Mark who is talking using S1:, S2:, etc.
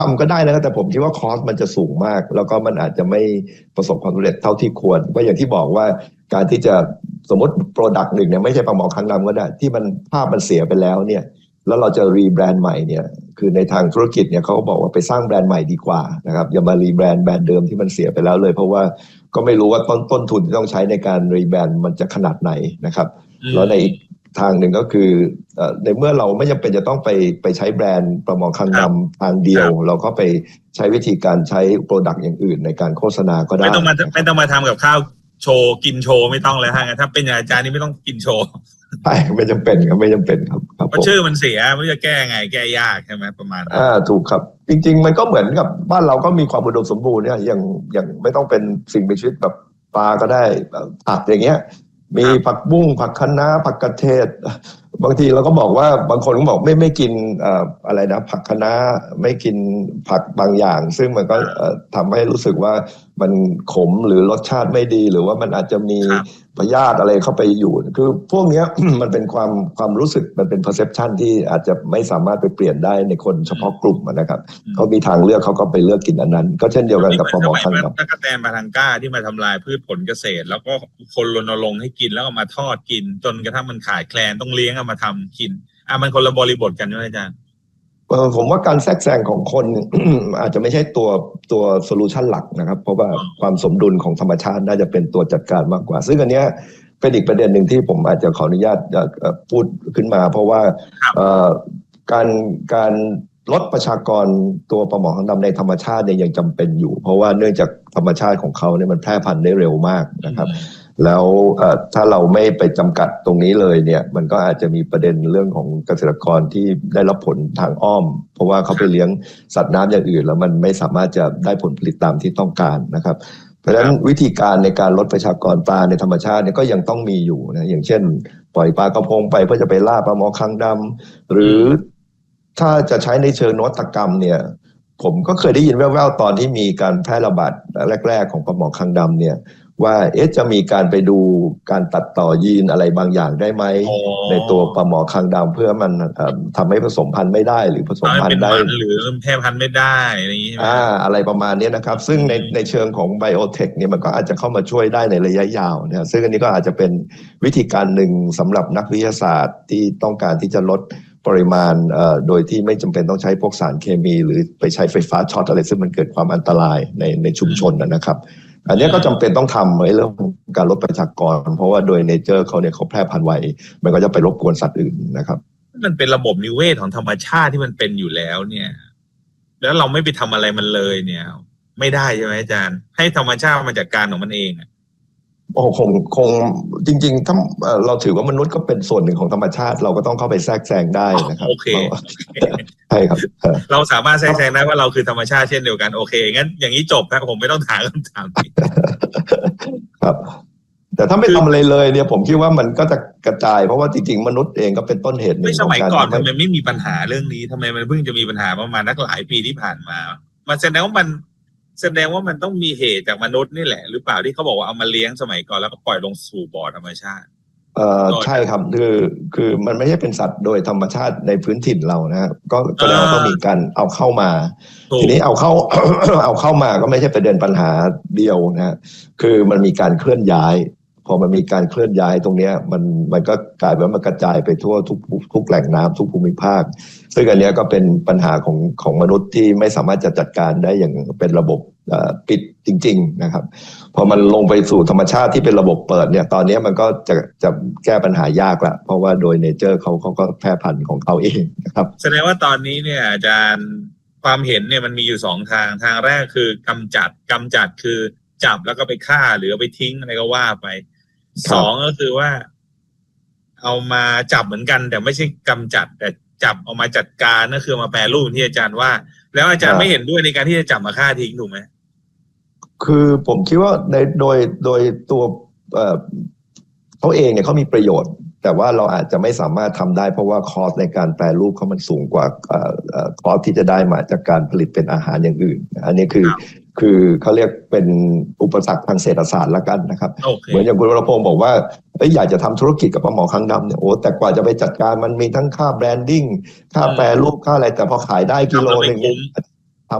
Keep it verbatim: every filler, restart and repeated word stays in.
S1: ทำก็ได้นะแต่ผมคิดว่าคอสมันจะสูงมากแล้วก็มันอาจจะไม่ประสบความสำเร็จเท่าที่ควรก็อย่างที่บอกว่าการที่จะสมมติโปรดักต์หนึ่งเนี่ยไม่ใช่ปลาหมอคางดำก็ได้ที่มันภาพมันเสียไปแล้วเนี่ยแล้วเราจะรีแบรนด์ใหม่เนี่ยคือในทางธุรกิจเนี่ยเขาก็บอกว่าไปสร้างแบรนด์ใหม่ดีกว่านะครับอย่ามารีแบรนด์แบรนด์เดิมที่มันเสียไปแล้วเลยเพราะว่าก็ไม่รู้ว่าต้นต้นทุนที่ต้องใช้ในการรีแบรนด์มันจะขนาดไหนนะครับแล้วในอีกทางหนึ่งก็คือในเมื่อเราไม่จำเป็นจะต้องไปไปใช้แบรนด์ปลาหมอคางดำทางเดียวเราก็ไปใช้วิธีการใช้โปรดักต์อย่างอื่นในการโฆษณาก็ได้
S2: ไม่ต้องมาไม่ต้องมาทำกับข้าวโชว์กินโชว์ไม่ต้องเลยฮะถ้าเป็นอย่างอาจารย์นี่ไม่ต้องกินโชว์
S1: ใช่ไม่จำเป็นครับไม่จำเป็นครับ
S2: เพราะชื่อมันเสียไม่รู้จะแก้ไงแก้ยากใช่ไหมประมาณนั้น
S1: อ่าถูกครับจริงๆมันก็เหมือนกับบ้านเราก็มีความอุดมสมบูรณ์เนี่ยอย่างอย่างไม่ต้องเป็นสิ่งมีชีวิตแบบปลาก็ได้ผักอย่างเงี้ยมีผักบุ้งผักคะน้าผักกระเทศบางทีเราก็บอกว่าบางคนก็บอกไม่ไม่กินอะไรนะผักคะน้าไม่กินผักบางอย่างซึ่งมันก็ทำให้รู้สึกว่ามันขมหรือรสชาติไม่ดีหรือว่ามันอาจจะมีพยาธิอะไรเข้าไปอยู่คือพวกนี้ มันเป็นความความรู้สึกมันเป็น perception ที่อาจจะไม่สามารถไปเปลี่ยนได้ในคนเฉพาะกลุ่มนะครับเขามีทางเลือกเขาก็ไปเลือกกินอันนั้นก็เช่นเดียวกันกับปลาหมอคางดำ
S2: ตะกแตนปลาทังก้าที่มาทำลายพืชผลเกษตรแล้วก็คนรณรงค์ให้กินแล้วก็มาทอดกินจนกระทั่งมันขาดแคลนต้องเลี้ยงเอามาทำกินอ่ะมันคนละบริบทกันใช่ไหมอาจารย์
S1: เออผมว่าการแทรกแซงของคน อาจจะไม่ใช่ตัวตัวโซลูชันหลักนะครับเพราะว่าความสมดุลของธรรมชาติน่าจะเป็นตัวจัดการมากกว่าซึ่งอันเนี้ยเป็นอีกประเด็นหนึ่งที่ผมอาจจะขออนุญาตพูดขึ้นมาเพราะว่าการการลดประชากรตัวปลาหมอคางดำในธรรมชาติเนี่ยยังจำเป็นอยู่เพราะว่าเนื่องจากธรรมชาติของเขาเนี่ยมันแพร่พันธุ์ได้เร็วมากนะครับแล้วถ้าเราไม่ไปจำกัดตรงนี้เลยเนี่ยมันก็อาจจะมีประเด็นเรื่องของเกษตรกรที่ได้รับผลทางอ้อมเพราะว่าเขาไปเลี้ยงสัตว์น้ำอย่างอื่นแล้วมันไม่สามารถจะได้ผลผลิตตามที่ต้องการนะครับเพราะฉะนั้นวิธีการในการลดประชากรปลาในธรรมชาติเนี่ยก็ยังต้องมีอยู่นะอย่างเช่นปล่อยปลากระพงไปเพื่อจะไปล่าปลาหมอคางดำหรือถ้าจะใช้ในเชิงนวัตกรรมเนี่ยผมก็เคยได้ยินแว่วๆตอนที่มีการแพร่ระบาดแรกๆของปลาหมอคางดำเนี่ยว่าเอ๊ะจะมีการไปดูการตัดต่อยีนอะไรบางอย่างได้ไหมในตัวปลาหมอคางดำเพื่อมันทำให้ผสมพันธุ์ไม่ได้หรือผสมพันธุ์ได้
S2: หรือแพร่พันธุ์ไม่ได้อะไรอย่างนี้
S1: อ่าอะไรประมาณนี้นะครับซึ่งในในเชิงของไบโอเทคเนี่ยมันก็อาจจะเข้ามาช่วยได้ในระยะยาวนะซึ่งอันนี้ก็อาจจะเป็นวิธีการหนึ่งสำหรับนักวิทยาศาสตร์ที่ต้องการที่จะลดปริมาณเอ่อโดยที่ไม่จำเป็นต้องใช้พวกสารเคมีหรือไปใช้ไฟฟ้าช็อตอะไรซึ่งมันเกิดความอันตรายในในชุมชนนะครับอันนี้ก็จำเป็นต้องทำในเรื่องการลดประชากรเพราะว่าโดยเนเจอร์เขาเนี่ยเขาแพร่พันธุ์ไวมันก็จะไปรบกวนสัตว์อื่นนะครับ
S2: มันเป็นระบบนิเวศของธรรมชาติที่มันเป็นอยู่แล้วเนี่ยแล้วเราไม่ไปทำอะไรมันเลยเนี่ยไม่ได้ใช่ไหมอาจารย์ให้ธรรมชาติมันจัดการของมันเอง
S1: โอ้คงคงจริงๆถ้าเราถือว่ามนุษย์ก็เป็นส่วนหนึ่งของธรรมชาติเราก็ต้องเข้าไปแทรกแซงได้นะครับ
S2: โอเค
S1: ใช่ครับ
S2: เราสามารถแทรกแซงได้ว่าเราคือธรรมชาติเช่นเดียวกันโอเคงั้นอย่างนี้จบครับผมไม่ต้องถามคำถาม
S1: ครับแต่ถ้าไม่ทำอะไรเลยเนี่ยผมคิดว่ามันก็จะกระจายเพราะว่าจริงๆมนุษย์เองก็เป็นต้นเหตุหนึ่ง
S2: ไม่สมัยก่อนทำไมไม่มีปัญหาเรื่องนี้ทำไมมันเพิ่งจะมีปัญหาประมาณนักหลายปีที่ผ่านมามันแสดงว่ามันแสดงว่ามันต้องมีเหตุจากมนุษย์นี่แหละหรือเปล่าที่เขาบอกว่าเอามาเลี้ยงสมัยก่อนแล้วก็ปล่อยลงสู่บ่อธรรมชาติ
S1: เอ่อใช่ครับคือคือมันไม่ใช่เป็นสัตว์โดยธรรมชาติในพื้นถิ่นเรานะก็ก็แล้วต้องมีการเอาเข้ามาทีนี้เอาเข้า เอาเข้ามาก็ไม่ใช่ประเด็นปัญหาเดียวนะคือมันมีการเคลื่อนย้ายพอมันมีการเคลื่อนย้ายตรงนี้มันมันก็กลายเป็นมันกระจายไปทั่วทุกทุกแหล่งน้ำทุกภูมิภาคซึ่งอันนี้ก็เป็นปัญหาของของมนุษย์ที่ไม่สามารถจะจัดการได้อย่างเป็นระบบปิดจริงๆนะครับพอมันลงไปสู่ธรรมชาติที่เป็นระบบเปิดเนี่ยตอนนี้มันก็จะจะแก้ปัญหายากละเพราะว่าโดยเนเจอร์เขาเขาก็แพร่พันธุ์ของเขาเองนะครับ
S2: แสดงว่าตอนนี้เนี่ยอาจารย์ความเห็นเนี่ยมันมีอยู่สองทางทางแรกคือกำจัดกำจัดคือจับแล้วก็ไปฆ่าหรือเอาไปทิ้งอะไรก็ว่าไปสองก็คือว่าเอามาจับเหมือนกันแต่ไม่ใช่กำจัดแต่จับเอามาจัดการนั่นคือมาแปรรูปที่อาจารย์ว่าแล้วอาจารย์ไม่เห็นด้วยในการที่จะจับมาฆ่าทิ้งถูกไหม
S1: คือผมคิดว่าในโดยโดยตัวเอ่อเขาเองเนี่ยเขามีประโยชน์แต่ว่าเราอาจจะไม่สามารถทำได้เพราะว่าคอสในการแปรรูปเขามันสูงกว่าเอ่อเอ่อคอสที่จะได้มาจากการผลิตเป็นอาหารอย่างอื่นอันนี้คือคือเขาเรียกเป็นอุปสรรคทางเศรษฐศาสตร์ละกันนะครับ okay. เหมือนอย่างคุณวรพงศ์บอกว่าอยากจะทำธุรกิจกับปลาหมอคางดำเนี่ยโอ้แต่กว่าจะไปจัดการมันมีทั้งค่าแบรนดิ้งค่าแปรรูปค่าอะไรแต่พอขายได้กิโลนึง